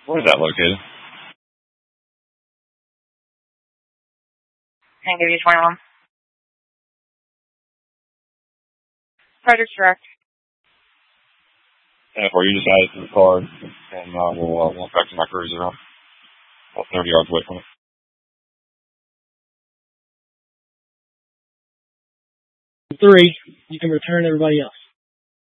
Where is that located? Can give you 21. Frederick's direct. And for you just add it to the card, and we'll walk back to my cruiser. I'm about 30 yards away from it. 3, you can return everybody else.